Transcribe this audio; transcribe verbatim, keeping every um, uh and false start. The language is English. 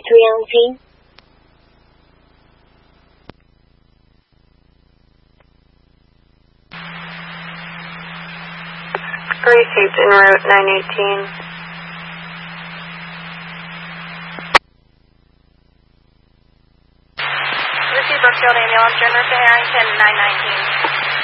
Triangine. Received en route nine eighteen. Received Brookfield ambulance, Denver to Harrington nine nineteen.